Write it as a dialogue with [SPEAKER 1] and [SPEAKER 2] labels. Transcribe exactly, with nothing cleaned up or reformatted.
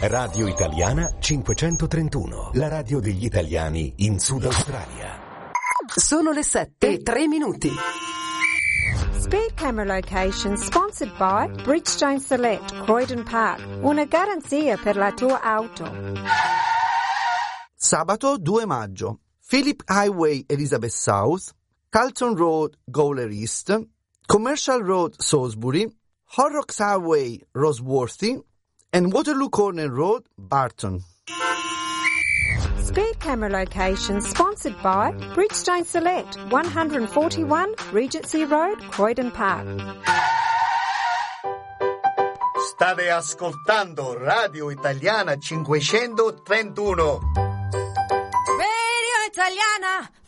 [SPEAKER 1] Radio Italiana cinquecentotrentuno, la radio degli italiani in Sud Australia.
[SPEAKER 2] Sono le sette e tre minuti.
[SPEAKER 3] Speed Camera Location sponsored by Bridgestone Select, Croydon Park. Una garanzia per la tua auto.
[SPEAKER 4] Sabato due maggio. Phillip Highway Elizabeth South, Carlton Road Gowler East, Commercial Road Salisbury, Horrocks Highway Roseworthy, and Waterloo Corner Road Barton.
[SPEAKER 3] Speed Camera Location sponsored by Bridgestone Select, one forty-one Regency Road, Croydon Park.
[SPEAKER 5] State ascoltando Radio Italiana cinquecentotrentuno.
[SPEAKER 6] Radio Italiana